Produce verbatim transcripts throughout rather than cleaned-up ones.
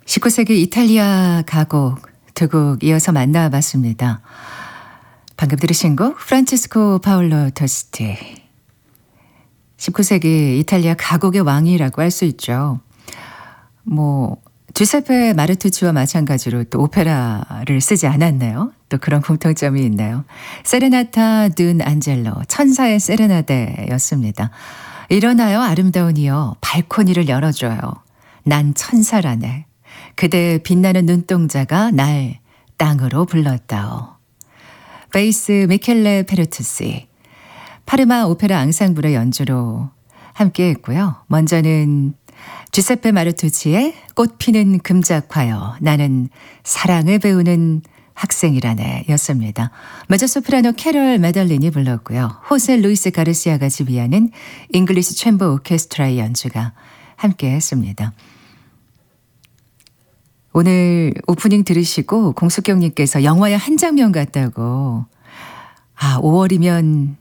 십구 세기 이탈리아 가곡 두 곡 이어서 만나봤습니다. 방금 들으신 곡 프란체스코 파올로 토스티. 십구 세기 이탈리아 가곡의 왕이라고 할 수 있죠. 뭐 주세페 마르투치와 마찬가지로 또 오페라를 쓰지 않았나요? 또 그런 공통점이 있나요? 세레나타 둔 안젤로, 천사의 세레나데였습니다. 일어나요 아름다운 이여, 발코니를 열어줘요. 난 천사라네. 그대의 빛나는 눈동자가 날 땅으로 불렀다오. 베이스 미켈레 페르투시, 파르마 오페라 앙상블의 연주로 함께 했고요. 먼저는 주세페 마르투치의 꽃피는 금작화여, 나는 사랑을 배우는 학생이라네 였습니다. 메조소프라노 캐럴 메달린이 불렀고요. 호세 루이스 가르시아가 지휘하는 잉글리시 챔버 오케스트라의 연주가 함께 했습니다. 오늘 오프닝 들으시고 공숙경님께서 영화의 한 장면 같다고. 아, 오월이면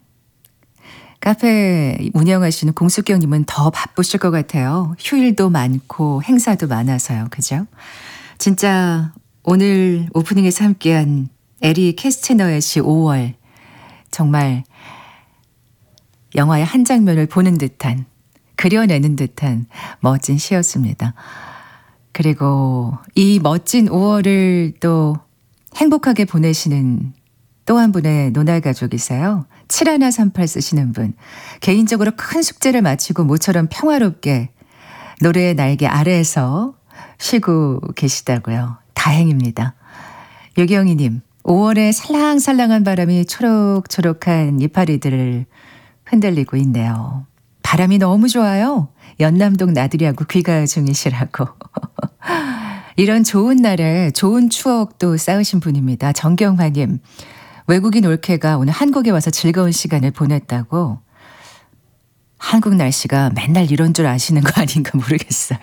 카페 운영하시는 공숙경님은 더 바쁘실 것 같아요. 휴일도 많고 행사도 많아서요. 그죠? 진짜 오늘 오프닝에서 함께한 에리 캐스트너의 시 오월, 정말 영화의 한 장면을 보는 듯한, 그려내는 듯한 멋진 시였습니다. 그리고 이 멋진 오월을 또 행복하게 보내시는 또 한 분의 노날 가족이세요. 칠일삼팔 쓰시는 분. 개인적으로 큰 숙제를 마치고 모처럼 평화롭게 노래의 날개 아래에서 쉬고 계시다고요. 다행입니다. 유경희님, 오월에 살랑살랑한 바람이 초록초록한 이파리들을 흔들리고 있네요. 바람이 너무 좋아요. 연남동 나들이하고 귀가 중이시라고. 이런 좋은 날에 좋은 추억도 쌓으신 분입니다. 정경화님, 외국인 올케가 오늘 한국에 와서 즐거운 시간을 보냈다고. 한국 날씨가 맨날 이런 줄 아시는 거 아닌가 모르겠어요.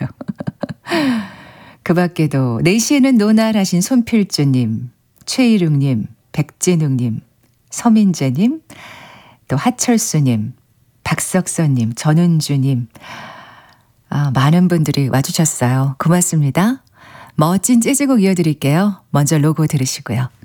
그 밖에도 네 시에는 노날 하신 손필주님, 최일웅님, 백진웅님, 서민재님, 또 하철수님, 박석선님, 전은주님, 아, 많은 분들이 와주셨어요. 고맙습니다. 멋진 재즈곡 이어드릴게요. 먼저 로고 들으시고요.